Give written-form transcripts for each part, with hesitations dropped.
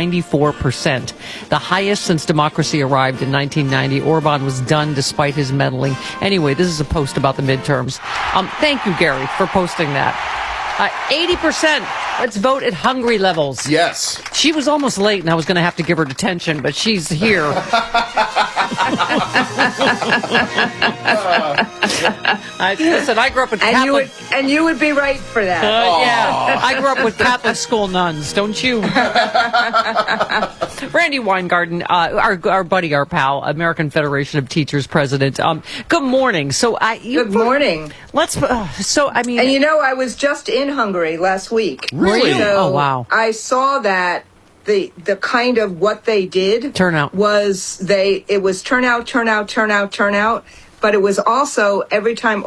94%, the highest since democracy arrived in 1990. Orban was done despite his meddling. Anyway, this is a post about the midterms. Thank you, Gary, for posting that. 80%. Let's vote at Hungary levels. Yes. She was almost late, and I was going to have to give her detention, but she's here. Listen, I grew up with Catholic... And you would be right for that. Yeah, I grew up with Catholic school nuns, don't you? Randy Weingarten, our buddy, our pal, American Federation of Teachers president. Good morning. Good morning. And I was just in Hungary last week. Really? So oh, wow. I saw that the kind of what they did turnout was it was turnout, but it was also every time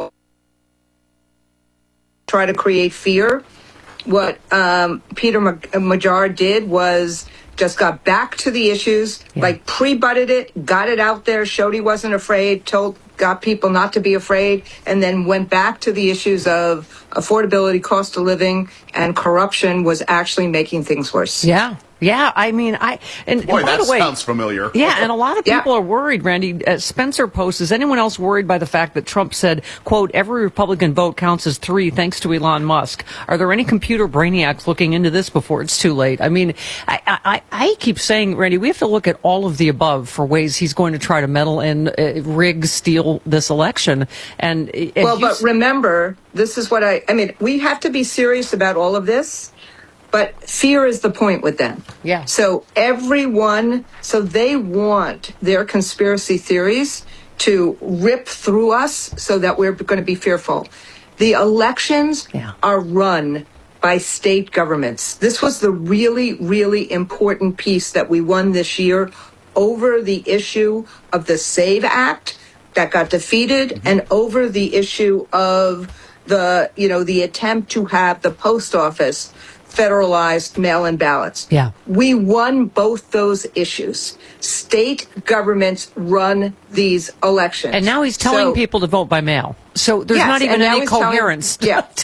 try to create fear. What Peter Major did was just got back to the issues, like pre-butted it, got it out there, showed he wasn't afraid, got people not to be afraid, and then went back to the issues of affordability, cost of living, and corruption was actually making things worse. Yeah. Yeah, I mean, Boy, by the way, sounds familiar. Yeah, and a lot of people are worried, Randy. Spencer posts, is anyone else worried by the fact that Trump said, quote, every Republican vote counts as 3 thanks to Elon Musk? Are there any computer brainiacs looking into this before it's too late? I mean, I keep saying, Randy, we have to look at all of the above for ways he's going to try to meddle in, rig, steal this election. But remember, this is what I mean, we have to be serious about all of this. But fear is the point with them. Yeah. So they want their conspiracy theories to rip through us so that we're going to be fearful. The elections are run by state governments. This was the really, really important piece that we won this year over the issue of the SAVE Act that got defeated and over the issue of the attempt to have the post office federalized mail-in ballots. Yeah. We won both those issues. State governments run these elections. And now he's telling people to vote by mail. So there's not even any coherence.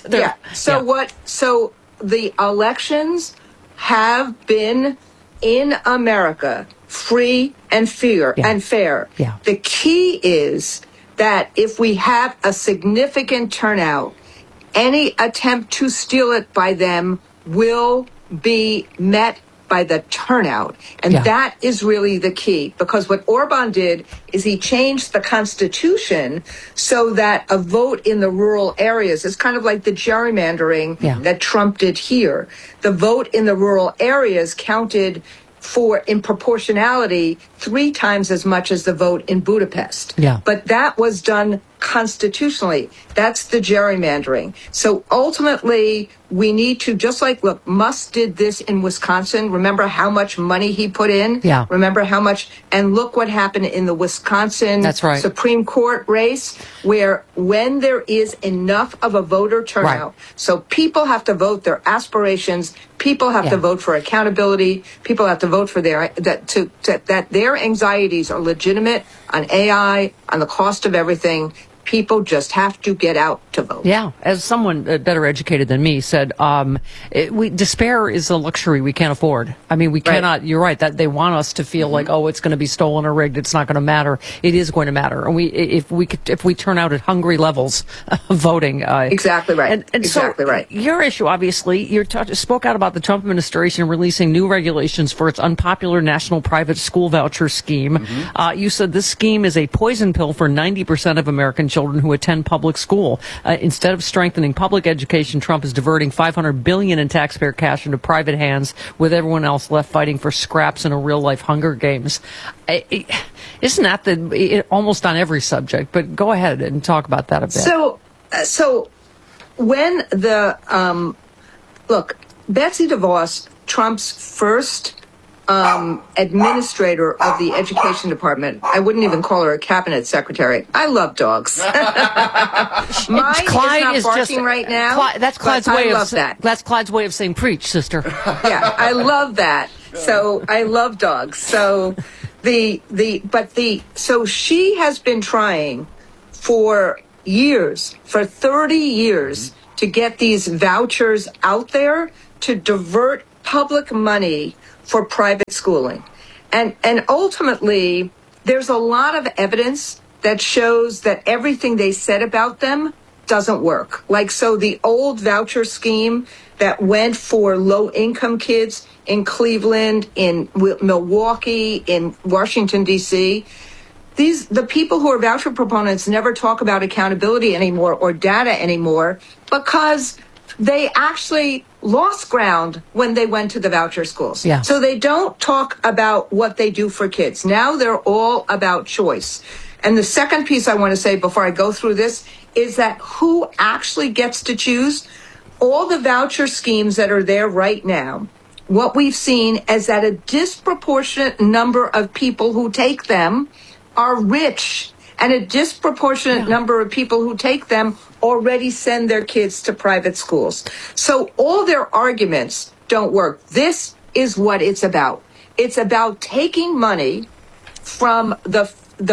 So the elections have been in America free and fair. Yeah. The key is that if we have a significant turnout, any attempt to steal it by them will be met by the turnout. And that is really the key, because what Orban did is he changed the Constitution so that a vote in the rural areas is kind of like the gerrymandering that Trump did here. The vote in the rural areas counted in proportionality 3 times as much as the vote in Budapest. Yeah. But that was done constitutionally. That's the gerrymandering. So ultimately, we need to, just like, look, Musk did this in Wisconsin. Remember how much money he put in? Yeah. Remember how much, and look what happened in the Wisconsin Supreme Court race, where when there is enough of a voter turnout, so people have to vote their aspirations, people have to vote for accountability, people have to vote for that their anxieties are legitimate on AI, on the cost of everything. People just have to get out to vote. Yeah, as someone better educated than me said, despair is a luxury we can't afford. I mean, we cannot. You're right that they want us to feel like, oh, it's going to be stolen or rigged. It's not going to matter. It is going to matter, and if we turn out at Hungary levels, voting. Exactly right. And exactly so right. Your issue, obviously, you spoke out about the Trump administration releasing new regulations for its unpopular national private school voucher scheme. You said this scheme is a poison pill for 90% of American children who attend public school. Instead of strengthening public education, Trump is diverting $500 billion in taxpayer cash into private hands, with everyone else left fighting for scraps in a real-life Hunger Games. Isn't that almost on every subject? But go ahead and talk about that a bit. So when look, Betsy DeVos, Trump's first administrator of the education department. I wouldn't even call her a cabinet secretary. I love dogs. Mine Clyde is not barking right now. That's Clyde's way of that. That's Clyde's way of saying preach, sister. Yeah, I love that. So I love dogs. So so she has been trying for 30 years, to get these vouchers out there to divert public money for private schooling. And ultimately, there's a lot of evidence that shows that everything they said about them doesn't work. Like, so the old voucher scheme that went for low-income kids in Cleveland, in Milwaukee, in Washington, D.C., the people who are voucher proponents never talk about accountability anymore or data anymore because they actually lost ground when they went to the voucher schools. Yeah. So they don't talk about what they do for kids. Now they're all about choice. And the second piece I want to say before I go through this is that who actually gets to choose? All the voucher schemes that are there right now, what we've seen is that a disproportionate number of people who take them are rich, and a disproportionate number of people who take them already send their kids to private schools. So all their arguments don't work. This is what it's about. It's about taking money from the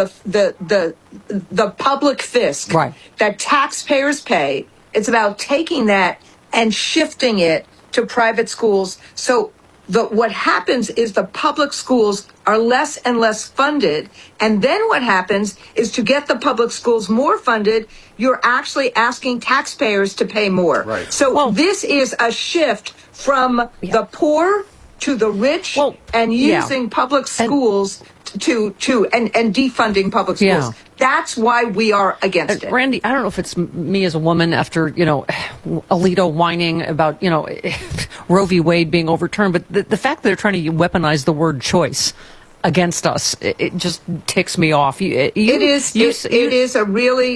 public fisc right. that taxpayers pay. It's about taking that and shifting it to private schools. So what happens is the public schools are less and less funded. And then what happens is to get the public schools more funded, you're actually asking taxpayers to pay more. Right. So this is a shift from the poor to the rich and using public schools to defunding public schools. Yeah. That's why we are against it. Randy, I don't know if it's me as a woman after, Alito whining about, Roe v. Wade being overturned, but the fact that they're trying to weaponize the word choice against us, it just ticks me off. It is a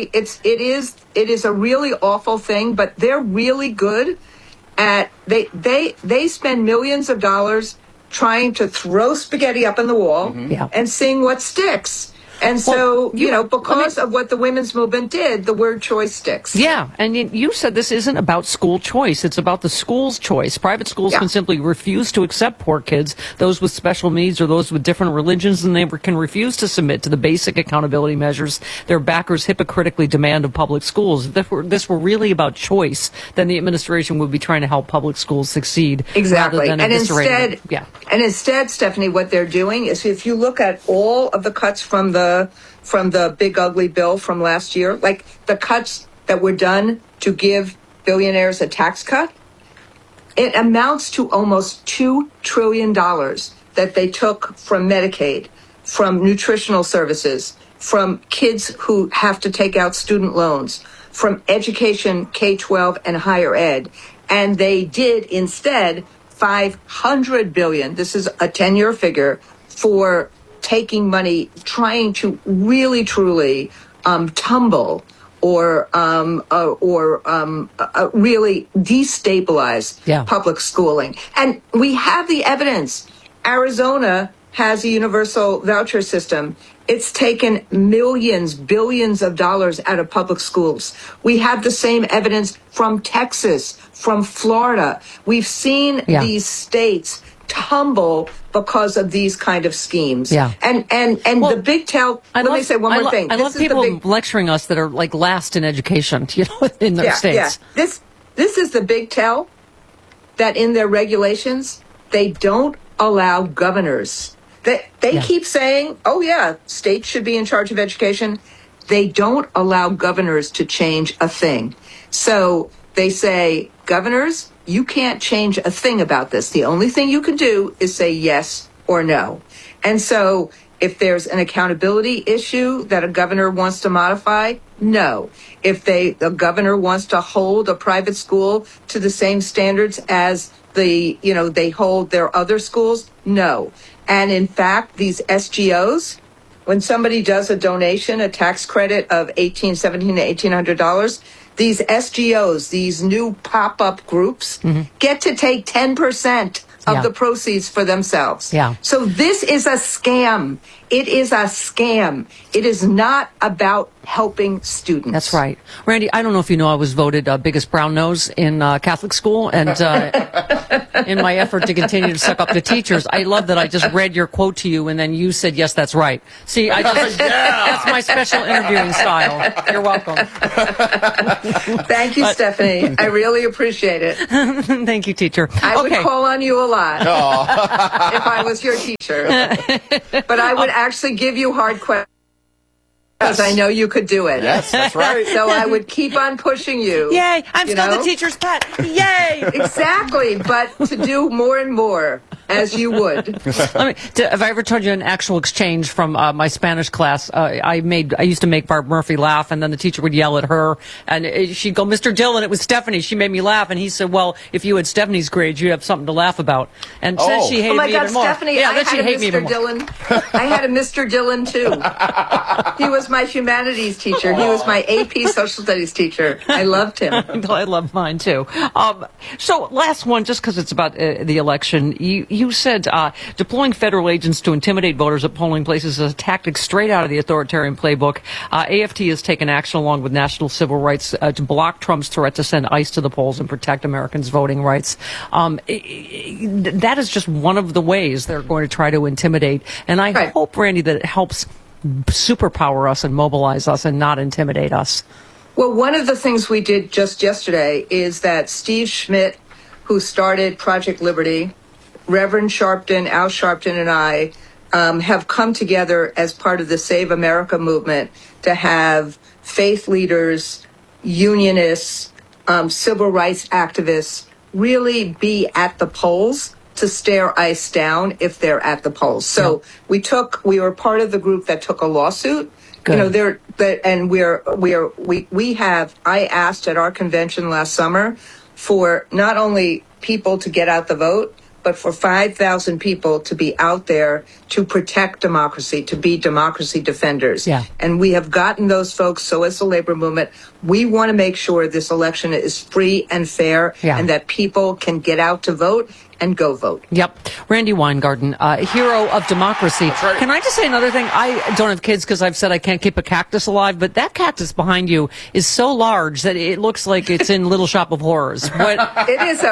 really awful thing, but they're really good at they spend millions of dollars trying to throw spaghetti up in the wall and seeing what sticks. And so, because of what the women's movement did, the word choice sticks. Yeah, and you said this isn't about school choice. It's about the school's choice. Private schools can simply refuse to accept poor kids, those with special needs or those with different religions, and they can refuse to submit to the basic accountability measures their backers hypocritically demand of public schools. If this were really about choice, then the administration would be trying to help public schools succeed. Exactly. Rather than And instead, Stephanie, what they're doing is if you look at all of the cuts from the big ugly bill from last year, like the cuts that were done to give billionaires a tax cut, it amounts to almost $2 trillion that they took from Medicaid, from nutritional services, from kids who have to take out student loans, from education, K-12 and higher ed. And they did instead $500 billion, this is a 10-year figure, for taking money, trying to really, truly tumble or really destabilize public schooling. And we have the evidence. Arizona has a universal voucher system. It's taken millions, billions of dollars out of public schools. We have the same evidence from Texas, from Florida. We've seen these states tumble because of these kind of schemes. Yeah. And the big tell, let me say one more thing. I love people lecturing us that are like last in education, in their states. Yeah. This is the big tell that in their regulations, they don't allow governors. They keep saying, states should be in charge of education. They don't allow governors to change a thing. So they say, governors, you can't change a thing about this. The only thing you can do is say yes or no. And so if there's an accountability issue that a governor wants to modify, no. If the governor wants to hold a private school to the same standards as they hold their other schools, no. And in fact, these SGOs, when somebody does a donation, a tax credit of $1,700 to $1,800, these SGOs, these new pop-up groups, get to take 10% of the proceeds for themselves. Yeah. So this is a scam. It is a scam. It is not about helping students. That's right. Randy, I don't know if you know, I was voted biggest brown nose in Catholic school, and in my effort to continue to suck up the teachers, I love that I just read your quote to you, and then you said, yes, that's right. See, that's my special interviewing style. You're welcome. Thank you, Stephanie. I really appreciate it. Thank you, teacher. I would call on you a lot if I was your teacher. But I would actually give you hard questions. Because I know you could do it. Yes, that's right. So I would keep on pushing you. Yay! I'm still the teacher's pet. Yay! Exactly, but to do more and more, as you would. Have I ever told you an actual exchange from my Spanish class? I used to make Barb Murphy laugh, and then the teacher would yell at her, and she'd go, "Mr. Dillon," it was Stephanie. She made me laugh, and he said, "Well, if you had Stephanie's grades, you'd have something to laugh about." And then she hated me even more. Stephanie, yeah, I had a Mr. Dillon. I had a Mr. Dillon too. He was my humanities teacher. He was my AP social studies teacher. I loved him. I love mine too. So last one, just because it's about the election, you said deploying federal agents to intimidate voters at polling places is a tactic straight out of the authoritarian playbook. AFT has taken action along with national civil rights to block Trump's threat to send ICE to the polls and protect Americans' voting rights. That is just one of the ways they're going to try to intimidate. And I hope, Randy, that it helps superpower us and mobilize us and not intimidate us. Well, one of the things we did just yesterday is that Steve Schmidt, who started Project Liberty, Reverend Sharpton, Al Sharpton, and I have come together as part of the Save America movement to have faith leaders, unionists, civil rights activists really be at the polls to stare ICE down if they're at the polls. So we were part of the group that took a lawsuit. Good. I asked at our convention last summer for not only people to get out the vote, but for 5,000 people to be out there to protect democracy, to be democracy defenders. Yeah. And we have gotten those folks. So as the labor movement, we want to make sure this election is free and fair and that people can get out to vote and go vote. Yep. Randy Weingarten, hero of democracy. Right. Can I just say another thing? I don't have kids because I've said I can't keep a cactus alive, but that cactus behind you is so large that it looks like it's in Little Shop of Horrors. But it is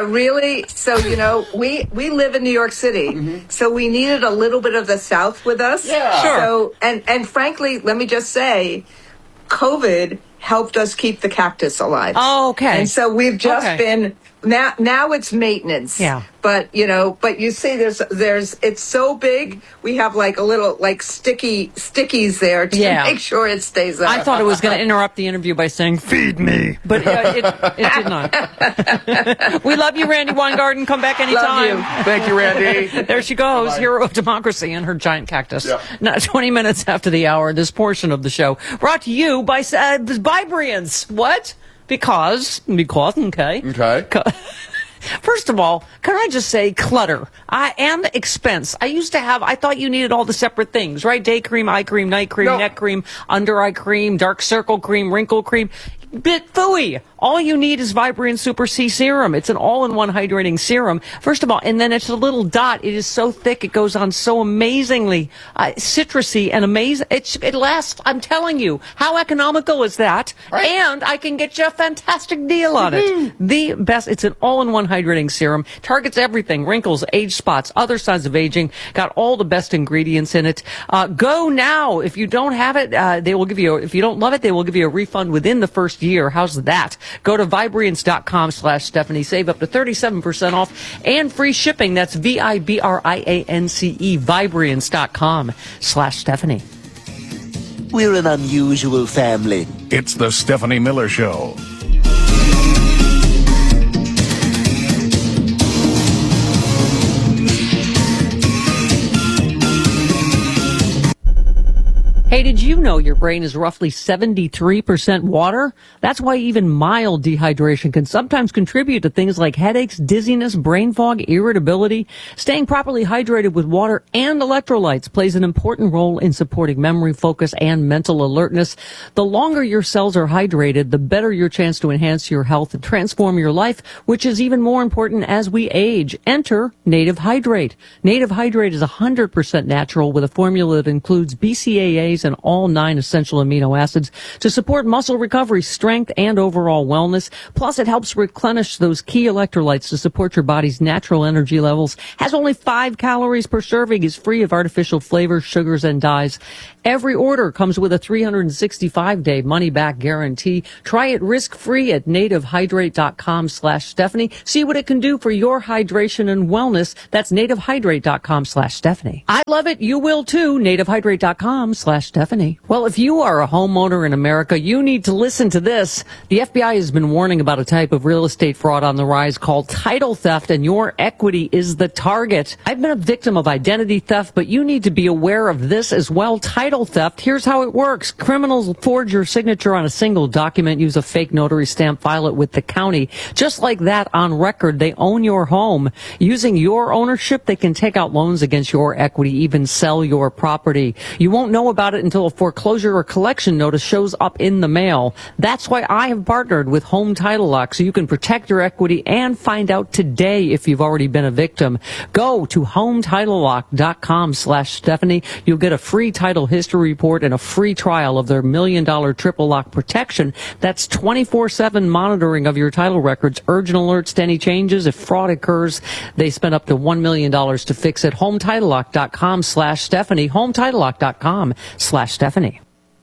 we live in New York City, so we needed a little bit of the South with us. Yeah. Sure. So, and frankly, let me just say, COVID helped us keep the cactus alive. Oh, okay. And so we've just been, now it's maintenance. Yeah. But you see it's so big, we have like a little stickies there to make sure it stays up. I thought it was going to interrupt the interview by saying, "Feed me." But it did not. We love you, Randy Weingarten. Come back anytime. Love you. Thank you, Randy. There she goes, Bye-bye. hero of democracy and her giant cactus. Yeah. Now, 20 minutes after the hour, this portion of the show brought to you by Vibriance. What? Because, okay. Okay. First of all, can I just say clutter and expense? I thought you needed all the separate things, right? Day cream, eye cream, night cream, neck cream, under eye cream, dark circle cream, wrinkle cream. Bit phooey. All you need is Vibrant Super C Serum. It's an all-in-one hydrating serum. First of all, and then it's a little dot. It is so thick. It goes on so amazingly citrusy and amazing. It lasts. I'm telling you. How economical is that? Right. And I can get you a fantastic deal on it. The best. It's an all-in-one hydrating serum. Targets everything. Wrinkles, age spots, other signs of aging. Got all the best ingredients in it. Go now. If you don't have it, they will give you, if you don't love it, they will give you a refund within the first year. How's that? Go to Vibriance.com/Stephanie. Save up to 37% off and free shipping. That's VIBRIANCE. Vibriance.com/Stephanie. We're an unusual family. It's the Stephanie Miller Show. Hey, did you know your brain is roughly 73% water? That's why even mild dehydration can sometimes contribute to things like headaches, dizziness, brain fog, irritability. Staying properly hydrated with water and electrolytes plays an important role in supporting memory, focus, and mental alertness. The longer your cells are hydrated, the better your chance to enhance your health and transform your life, which is even more important as we age. Enter Native Hydrate. Native Hydrate is 100% natural with a formula that includes BCAAs vitamins, and all 9 essential amino acids to support muscle recovery, strength, and overall wellness. Plus, it helps replenish those key electrolytes to support your body's natural energy levels. Has only 5 calories per serving, is free of artificial flavors, sugars, and dyes. Every order comes with a 365-day money-back guarantee. Try it risk-free at nativehydrate.com/Stephanie. See what it can do for your hydration and wellness. That's nativehydrate.com/Stephanie. I love it. You will too. nativehydrate.com/Stephanie. Well, if you are a homeowner in America, you need to listen to this. The FBI has been warning about a type of real estate fraud on the rise called title theft, and your equity is the target. I've been a victim of identity theft, but you need to be aware of this as well. Title theft. Here's how it works. Criminals forge your signature on a single document, use a fake notary stamp, file it with the county. Just like that, on record, they own your home. Using your ownership, they can take out loans against your equity, even sell your property. You won't know about it until a foreclosure or collection notice shows up in the mail. That's why I have partnered with Home Title Lock, so you can protect your equity and find out today if you've already been a victim. Go to HometitleLock.com/Stephanie. You'll get a free title history report and a free trial of their $1 million triple lock protection. That's 24/7 monitoring of your title records, urgent alerts to any changes. If fraud occurs, they spend up to $1 million to fix it. HometitleLock.com/Stephanie. HometitleLock.com/Stephanie.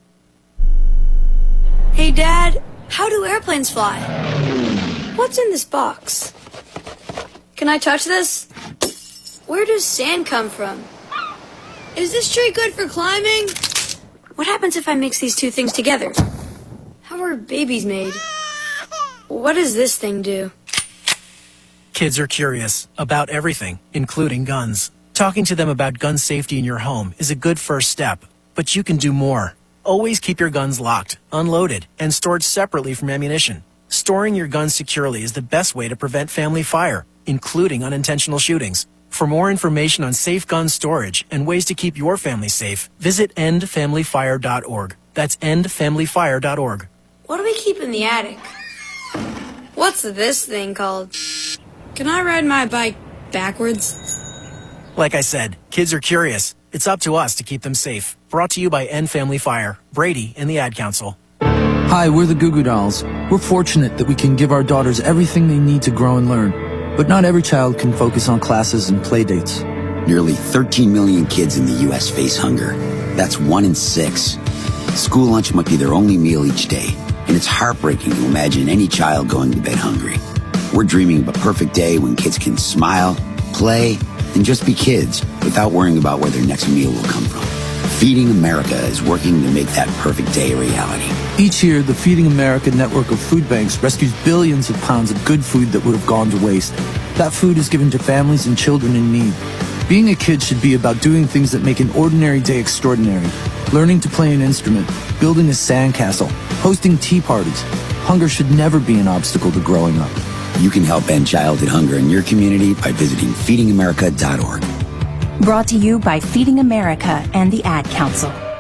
Hey, Dad, how do airplanes fly? What's in this box? Can I touch this? Where does sand come from? Is this tree good for climbing? What happens if I mix these two things together? How are babies made? What does this thing do? Kids are curious about everything, including guns. Talking to them about gun safety in your home is a good first step, but you can do more. Always keep your guns locked, unloaded, and stored separately from ammunition. Storing your guns securely is the best way to prevent family fire, including unintentional shootings. For more information on safe gun storage and ways to keep your family safe, visit endfamilyfire.org. That's endfamilyfire.org. What do we keep in the attic? What's this thing called? Can I ride my bike backwards? Like I said, kids are curious. It's up to us to keep them safe. Brought to you by End Family Fire, Brady, and the Ad Council. Hi, we're the Goo Goo Dolls. We're fortunate that we can give our daughters everything they need to grow and learn. But not every child can focus on classes and play dates. Nearly 13 million kids in the U.S. face hunger. That's 1 in 6. School lunch might be their only meal each day, and it's heartbreaking to imagine any child going to bed hungry. We're dreaming of a perfect day when kids can smile, play, and just be kids without worrying about where their next meal will come from. Feeding America is working to make that perfect day a reality. Each year, the Feeding America network of food banks rescues billions of pounds of good food that would have gone to waste. That food is given to families and children in need. Being a kid should be about doing things that make an ordinary day extraordinary. Learning to play an instrument, building a sandcastle, hosting tea parties. Hunger should never be an obstacle to growing up. You can help end childhood hunger in your community by visiting feedingamerica.org. Brought to you by Feeding America and the Ad Council.